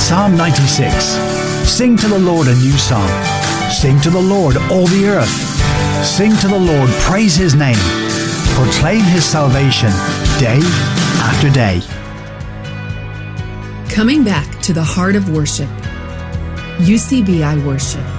Psalm 96. Sing to the Lord a new song. Sing to the Lord, all the earth. Sing to the Lord, praise his name. Proclaim his salvation day after day. Coming back to the heart of worship. UCBI Worship.